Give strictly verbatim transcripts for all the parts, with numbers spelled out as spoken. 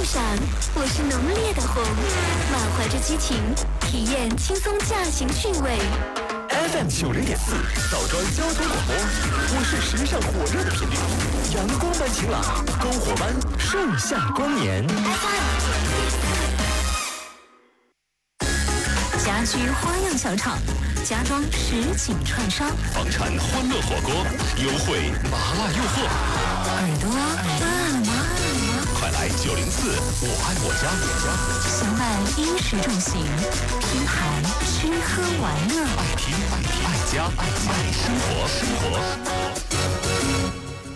上，我是浓烈的红，满怀着激情，体验轻松驾行趣味。 F M 九零点四，枣庄交通广播，我是时尚火热的频率，阳光般晴朗，篝火般盛夏光年。 家居花样小厂，家装实景串烧， 房产欢乐火锅，优惠麻辣诱惑， 耳朵辣了吗？ 快来九零四，我爱我家， 相伴衣食住行，品牌吃喝玩乐， 爱听爱听爱家爱爱生活生活。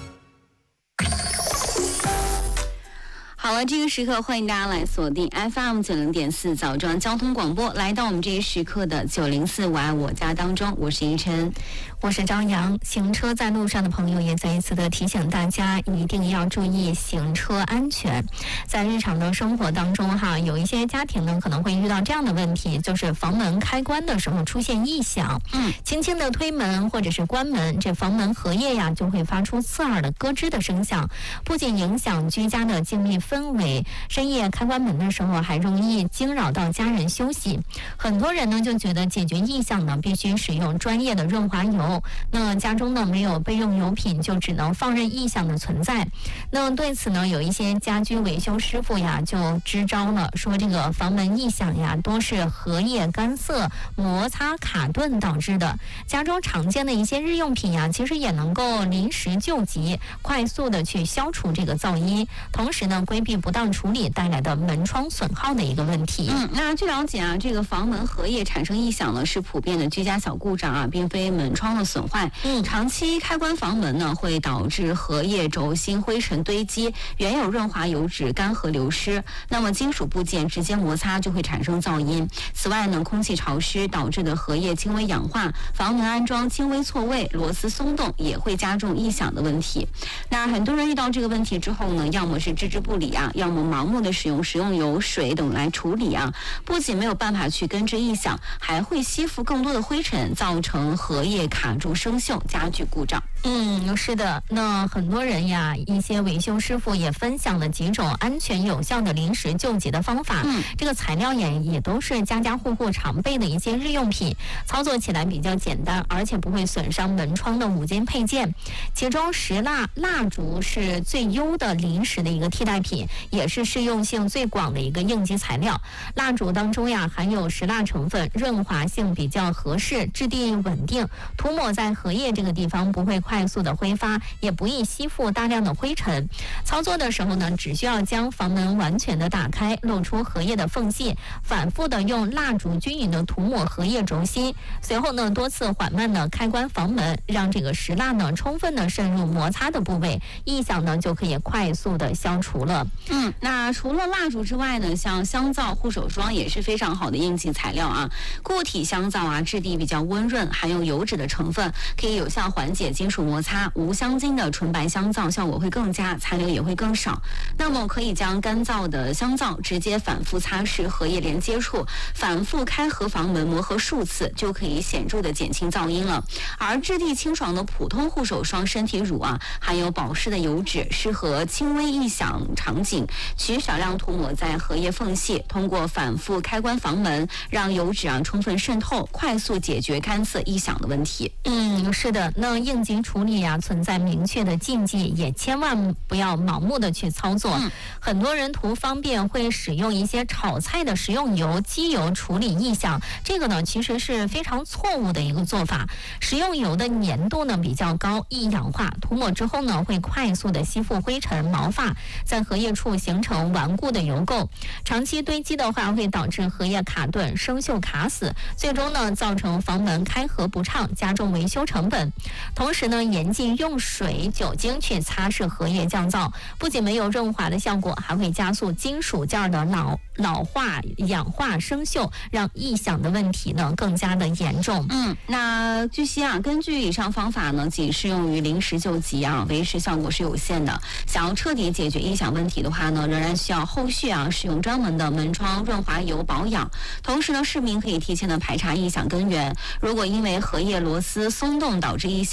好了，这个时刻欢迎大家来锁定 F M 九零点四枣庄交通广播，来到我们这一时刻的九零四我爱我家当中，我是依晨， 我是张扬。行车在路上的朋友也再一次的提醒大家，一定要注意行车安全。在日常的生活当中哈，有一些家庭呢可能会遇到这样的问题，就是房门开关的时候出现异响，嗯，轻轻的推门或者是关门，这房门荷叶呀就会发出刺耳的咯吱的声响，不仅影响居家的静谧氛围，深夜开关门的时候还容易惊扰到家人休息。很多人呢就觉得解决异响呢必须使用专业的润滑油，那家中呢没有备用油品，就只能放任异响的存在。那对此呢，有一些家居维修师傅呀就支招了，说这个房门异响呀多是荷叶干涩、摩擦卡顿导致的。家中常见的一些日用品呀，其实也能够临时救急，快速的去消除这个噪音，同时呢规避不当处理带来的门窗损耗的一个问题。 嗯，那据了解啊，这个房门荷叶产生异响呢，是普遍的居家小故障啊，并非门窗的损坏。嗯，长期开关房门呢，会导致荷叶轴心灰尘堆积，原有润滑油脂干涸流失，那么金属部件直接摩擦就会产生噪音。此外呢，空气潮湿导致的荷叶轻微氧化，房门安装轻微错位，螺丝松动也会加重异响的问题。那很多人遇到这个问题之后呢，要么是置之不理啊，要么盲目的使用食用油、水等来处理啊，不仅没有办法去根治异响，还会吸附更多的灰尘，造成荷叶卡住生锈，加剧故障。 嗯，是的，那很多人呀，一些维修师傅也分享了几种安全有效的临时救急的方法。嗯，这个材料也也都是家家户户常备的一些日用品，操作起来比较简单，而且不会损伤门窗的五金配件。其中石蜡蜡烛是最优的临时的一个替代品，也是适用性最广的一个应急材料。蜡烛当中呀含有石蜡成分，润滑性比较合适，质地稳定，涂抹在荷叶这个地方不会快速的挥发，也不易吸附大量的灰尘。操作的时候呢，只需要将房门完全的打开，露出荷叶的缝隙，反复的用蜡烛均匀的涂抹荷叶轴心，随后呢多次缓慢的开关房门，让这个石蜡呢充分的渗入摩擦的部位，异响呢就可以快速的消除了。 嗯，那除了蜡烛之外呢，像香皂、护手霜也是非常好的应急材料啊。固体香皂啊，质地比较温润，含有油脂的成分，可以有效缓解金属摩擦。无香精的纯白香皂效果会更佳，残留也会更少。那么可以将干燥的香皂直接反复擦拭荷叶连接处，反复开合房门磨合数次，就可以显著的减轻噪音了。而质地清爽的普通护手霜身体乳啊，含有保湿的油脂，适合轻微异响场景，取少量涂抹在荷叶缝隙，通过反复开关房门，让油脂啊充分渗透，快速解决干涩异响的问题。 嗯，是的，那应急处理啊存在明确的禁忌，也千万不要盲目的去操作。嗯、很多人图方便会使用一些炒菜的食用油、机油处理异响，这个呢其实是非常错误的一个做法。食用油的粘度呢比较高，易氧化，涂抹之后呢会快速的吸附灰尘、毛发，在荷叶处形成顽固的油垢，长期堆积的话会导致荷叶卡顿、生锈卡死，最终呢造成房门开合不畅，加重维修成本。同时呢，严禁用水、酒精去擦拭荷叶降噪，不仅没有润滑的效果，还会加速金属件的老老化、氧化、生锈，让异响的问题呢更加的严重。 嗯，那据悉啊，根据以上方法呢，仅适用于临时救急啊，维持效果是有限的。想要彻底解决异响问题的话呢，仍然需要后续啊使用专门的门窗润滑油保养。同时呢，市民可以提前的排查异响根源。如果因为荷叶螺丝松动导致异响，只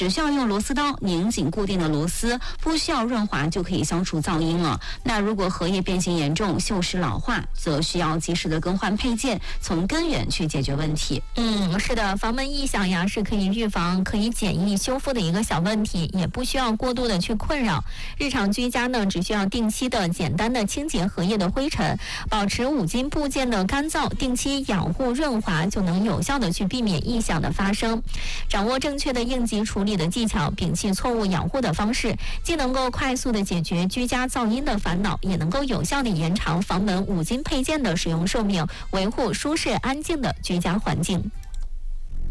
只需要用螺丝刀拧紧固定的螺丝，不需要润滑就可以消除噪音了。那如果荷叶变形严重、锈蚀老化，则需要及时的更换配件，从根源去解决问题。 嗯，是的，房门异响呀是可以预防、可以简易修复的一个小问题，也不需要过度的去困扰。日常居家呢，只需要定期的、简单的清洁荷叶的灰尘，保持五金部件的干燥，定期养护润滑，就能有效的去避免异响的发生。掌握正确的应急处理的技巧，摒弃错误养护的方式，既能够快速的解决居家噪音的烦恼，也能够有效的延长房门五金配件的使用寿命，维护舒适安静的居家环境。